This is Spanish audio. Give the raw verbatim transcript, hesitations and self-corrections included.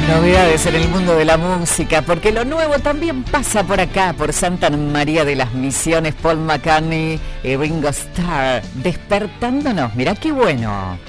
Novedades en el mundo de la música, porque lo nuevo también pasa por acá, por Santa María de las Misiones. Paul McCartney y Ringo Starr, despertándonos. Mirá qué bueno.